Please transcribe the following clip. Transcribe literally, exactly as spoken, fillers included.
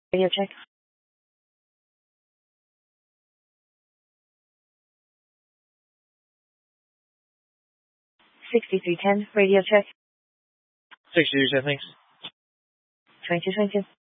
Radio check. sixty-three ten, radio check. sixty-three ten, thanks. twenty twenty.